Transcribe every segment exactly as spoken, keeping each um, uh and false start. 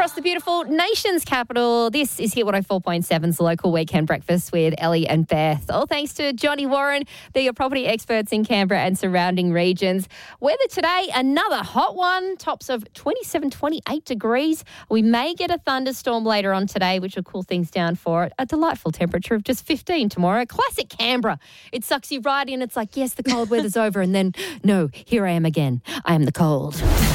across the beautiful nation's capital. This is Hit one oh four point seven's local weekend breakfast with Ellie and Beth. All thanks to Johnny Warren. They're your property experts in Canberra and surrounding regions. Weather today, another hot one. Tops of twenty-seven, twenty-eight degrees. We may get a thunderstorm later on today, which will cool things down for it. A delightful temperature of just fifteen tomorrow. Classic Canberra. It sucks you right in. It's like, yes, the cold weather's over. And then, no, here I am again. I am the cold.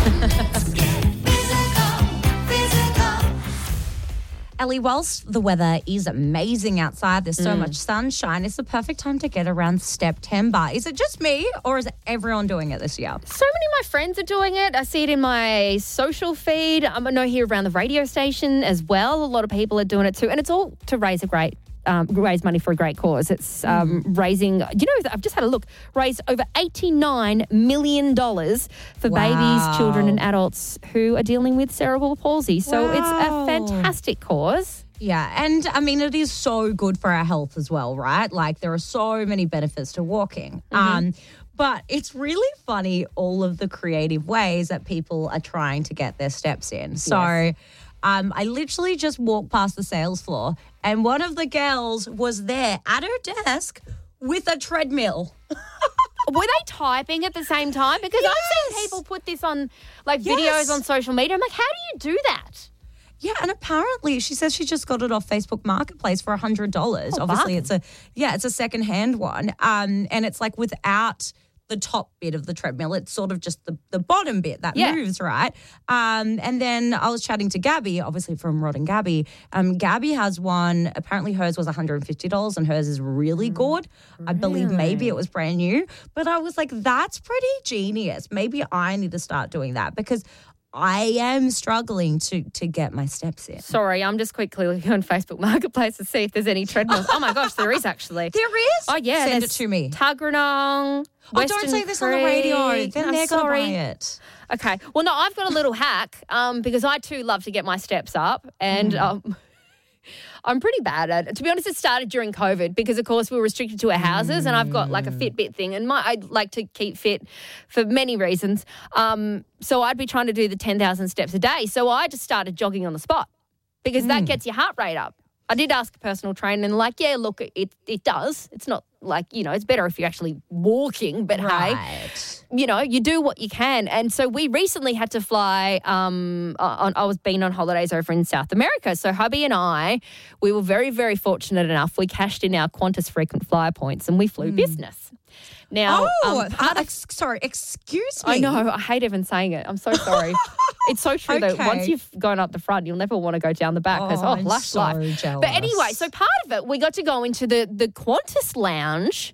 Ellie, whilst the weather is amazing outside, there's so Mm. much sunshine, it's the perfect time to get around September. Is it just me or is everyone doing it this year? So many of my friends are doing it. I see it in my social feed. Um, I know here around the radio station as well. A lot of people are doing it too. And it's all to raise a great Um, raise money for a great cause. It's um, mm. raising, you know, I've just had a look, raised over eighty-nine million dollars for wow. babies, children and adults who are dealing with cerebral palsy. So wow. it's a fantastic cause. Yeah, and I mean, it is so good for our health as well, right? Like there are so many benefits to walking. Mm-hmm. Um, but it's really funny all of the creative ways that people are trying to get their steps in. So yes. Um, I literally just walked past the sales floor and one of the girls was there at her desk with a treadmill. Were they typing at the same time? Because yes. I've seen people put this on like yes. videos on social media. I'm like, how do you do that? Yeah, and apparently she says she just got it off Facebook Marketplace for one hundred dollars. Oh, Obviously, wow. it's a yeah, it's a secondhand one. Um, and it's like without the top bit of the treadmill. It's sort of just the, the bottom bit that yeah. moves, right? Um, and then I was chatting to Gabby, obviously from Rod and Gabby. Um, Gabby has one. Apparently hers was one hundred fifty dollars and hers is really good. Really? I believe maybe it was brand new. But I was like, that's pretty genius. Maybe I need to start doing that because I am struggling to to get my steps in. Sorry, I'm just quickly looking on Facebook Marketplace to see if there's any treadmills. Oh, my gosh, there is actually. There is? Oh, yeah. Send it to me. Tuggeranong, Oh, don't say this on the radio. Then I'm they're going to sorry. buy it. Okay. Well, no, I've got a little hack um, because I, too, love to get my steps up and mm. um, I'm pretty bad at it. To be honest, it started during COVID because, of course, we were restricted to our houses mm. and I've got like a Fitbit thing and my, I like to keep fit for many reasons. Um, so I'd be trying to do the ten thousand steps a day. So I just started jogging on the spot because mm. that gets your heart rate up. I did ask a personal trainer and like, yeah, look, it it does. It's not like, you know, it's better if you're actually walking, but right. hey, you know, you do what you can. And so we recently had to fly, um, on, I was been on holidays over in South America. So hubby and I, we were very, very fortunate enough. We cashed in our Qantas frequent flyer points and we flew mm. business. Now, oh, um, part uh, of, ex- sorry, excuse me. I know, I hate even saying it. I'm so sorry. It's so true okay. though. Once you've gone up the front, you'll never want to go down the back because, oh, oh, I'm lush so life. jealous. But anyway, so part of it, we got to go into the, the Qantas lounge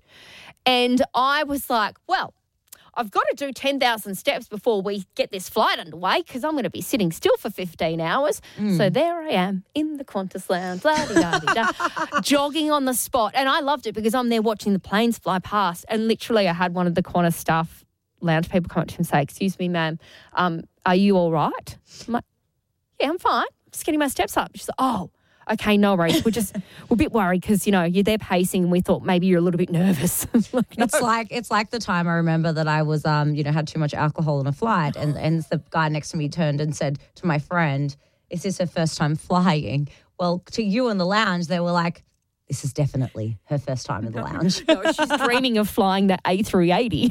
and I was like, well, I've got to do ten thousand steps before we get this flight underway because I'm going to be sitting still for fifteen hours. Mm. So there I am in the Qantas lounge, la-di-da-di-da, jogging on the spot. And I loved it because I'm there watching the planes fly past and literally I had one of the Qantas staff lounge people come up to him and say, excuse me, ma'am, um, are you all right? I'm like, yeah, I'm fine. I'm just getting my steps up. She's like, oh, okay, no worries. We're just we're a bit worried because, you know, you're there pacing and we thought maybe you're a little bit nervous. Like, no. It's like it's like the time I remember that I was, um, you know, had too much alcohol on a flight and, and the guy next to me turned and said to my friend, is this her first time flying? Well, to you in the lounge, they were like, this is definitely her first time in the lounge. No, she's dreaming of flying the A three eighty.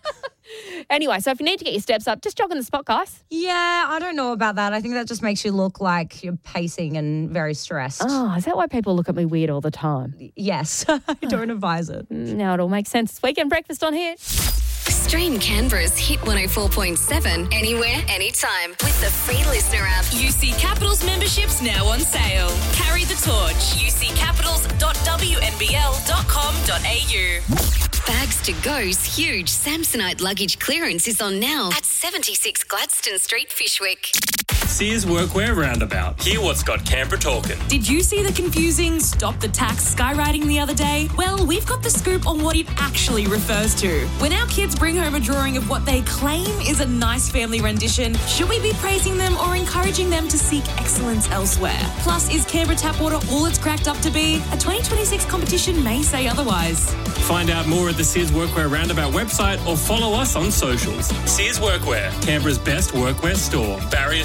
Anyway, so if you need to get your steps up, just jog on the spot, guys. Yeah, I don't know about that. I think that just makes you look like you're pacing and very stressed. Oh, is that why people look at me weird all the time? Yes, I don't advise it. Now it all makes sense. It's Weekend Breakfast on Hit. Stream Canberra's Hit one oh four point seven anywhere, anytime with the free Listener app. U C Capitals memberships now on sale. Carry the torch. u c capitals dot w n b l dot com dot a u. Bags to Go's huge Samsonite luggage clearance is on now at seventy-six Gladstone Street, Fishwick. Sears Workwear Roundabout. Hear what's got Canberra talking. Did you see the confusing stop the tax skywriting the other day? Well, we've got the scoop on what it actually refers to. When our kids bring home a drawing of what they claim is a nice family rendition, should we be praising them or encouraging them to seek excellence elsewhere? Plus, is Canberra tap water all it's cracked up to be? A twenty twenty-six competition may say otherwise. Find out more at the Sears Workwear Roundabout website or follow us on socials. Sears Workwear, Canberra's best workwear store. Barrier Street, Fishwick.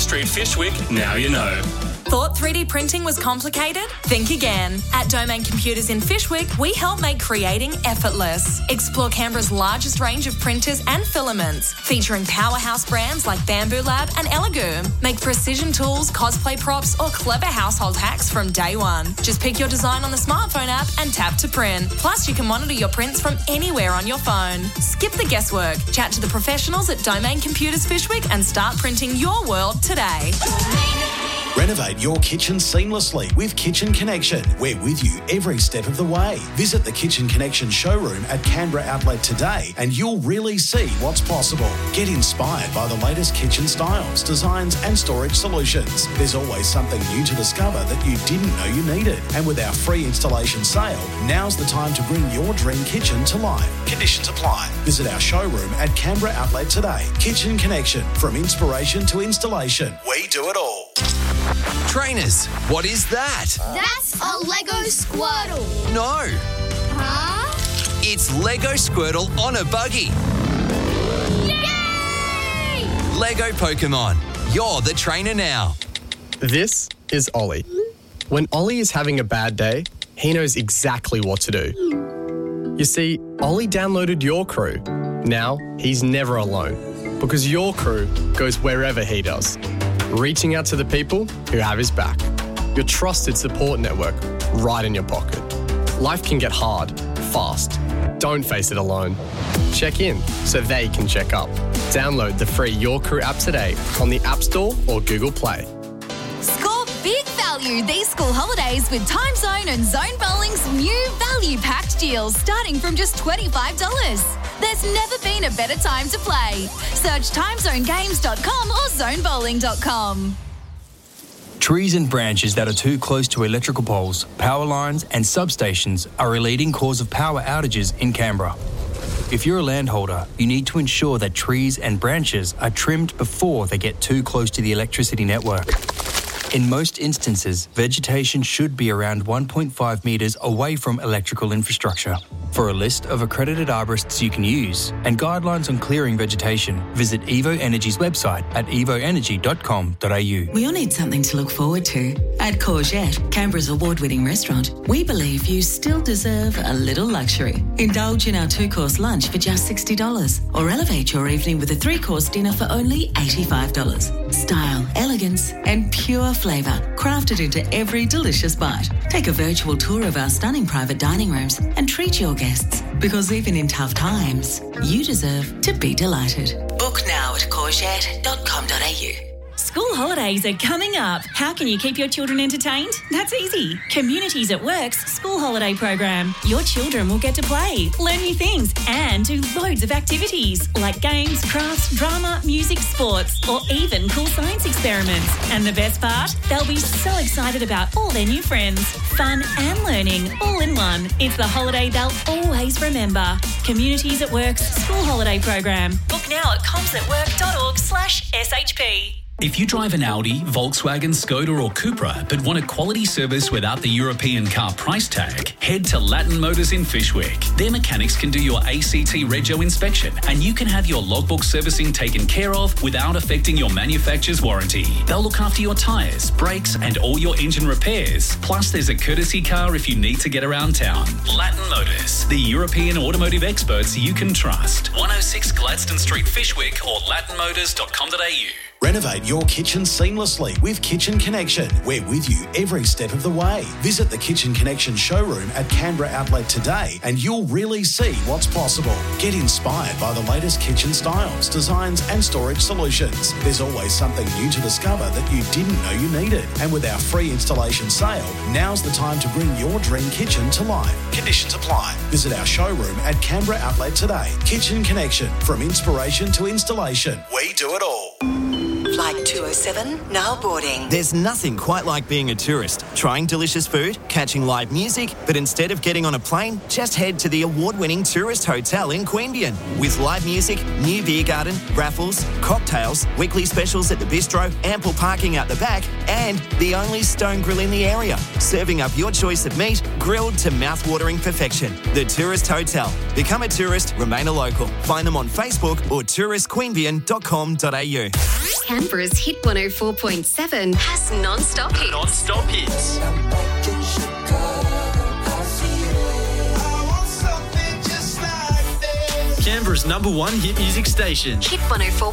Fishwick, now you know. Thought three D printing was complicated? Think again. At Domain Computers in Fishwick, we help make creating effortless. Explore Canberra's largest range of printers and filaments, featuring powerhouse brands like Bamboo Lab and Elegoo. Make precision tools, cosplay props, or clever household hacks from day one. Just pick your design on the smartphone app and tap to print. Plus, you can monitor your prints from anywhere on your phone. Skip the guesswork. Chat to the professionals at Domain Computers Fishwick and start printing your world today. Renovate your kitchen seamlessly with Kitchen Connection. We're with you every step of the way. Visit the Kitchen Connection showroom at Canberra Outlet today and you'll really see what's possible. Get inspired by the latest kitchen styles, designs and storage solutions. There's always something new to discover that you didn't know you needed. And with our free installation sale, now's the time to bring your dream kitchen to life. Conditions apply. Visit our showroom at Canberra Outlet today. Kitchen Connection, from inspiration to installation. We do it all. Trainers, what is that? That's a Lego Squirtle. No. Huh? It's Lego Squirtle on a buggy. Yay! Lego Pokemon. You're the trainer now. This is Ollie. When Ollie is having a bad day, he knows exactly what to do. You see, Ollie downloaded Your Crew. Now he's never alone because Your Crew goes wherever he does, reaching out to the people who have his back. Your trusted support network right in your pocket. Life can get hard, fast. Don't face it alone. Check in so they can check up. Download the free Your Crew app today on the App Store or Google Play. Score big value these school holidays with Time Zone and Zone Bowling's new value packed deals starting from just twenty-five dollars. There's never been a better time to play. Search time zone games dot com or zone bowling dot com. Trees and branches that are too close to electrical poles, power lines and substations are a leading cause of power outages in Canberra. If you're a landholder, you need to ensure that trees and branches are trimmed before they get too close to the electricity network. In most instances, vegetation should be around one point five metres away from electrical infrastructure. For a list of accredited arborists you can use and guidelines on clearing vegetation, visit Evo Energy's website at evo energy dot com dot a u. We all need something to look forward to. At Courgette, Canberra's award-winning restaurant, we believe you still deserve a little luxury. Indulge in our two-course lunch for just sixty dollars or elevate your evening with a three-course dinner for only eighty-five dollars. Style, elegance and pure flavour crafted into every delicious bite. Take a virtual tour of our stunning private dining rooms and treat your guests, because even in tough times, you deserve to be delighted. Book now at courgette dot com dot a u. School holidays are coming up. How can you keep your children entertained? That's easy. Communities at Work's school holiday program. Your children will get to play, learn new things, and do loads of activities like games, crafts, drama, music, sports, or even cool science experiments. And the best part? They'll be so excited about all their new friends. Fun and learning all in one. It's the holiday they'll always remember. Communities at Work's school holiday program. Book now at comms at work dot org slash S H P. If you drive an Audi, Volkswagen, Skoda or Cupra but want a quality service without the European car price tag, head to Latin Motors in Fishwick. Their mechanics can do your A C T Rego inspection and you can have your logbook servicing taken care of without affecting your manufacturer's warranty. They'll look after your tyres, brakes and all your engine repairs. Plus there's a courtesy car if you need to get around town. Latin Motors, the European automotive experts you can trust. one oh six Gladstone Street, Fishwick or latin motors dot com dot a u. Renovate your kitchen seamlessly with Kitchen Connection. We're with you every step of the way. Visit the Kitchen Connection showroom at Canberra Outlet today and you'll really see what's possible. Get inspired by the latest kitchen styles, designs and storage solutions. There's always something new to discover that you didn't know you needed. And with our free installation sale, now's the time to bring your dream kitchen to life. Conditions apply. Visit our showroom at Canberra Outlet today. Kitchen Connection, from inspiration to installation. We do it all. Flight two oh seven, now boarding. There's nothing quite like being a tourist, trying delicious food, catching live music, but instead of getting on a plane, just head to the award-winning Tourist Hotel in Queanbeyan. With live music, new beer garden, raffles, cocktails, weekly specials at the bistro, ample parking out the back, and the only stone grill in the area, serving up your choice of meat, grilled to mouth-watering perfection. The Tourist Hotel. Become a tourist, remain a local. Find them on Facebook or tourist queanbeyan dot com dot a u. Canberra Canberra's Hit one oh four point seven has non-stop hits. Non-stop hits. Canberra's number one hit music station. Hit one oh four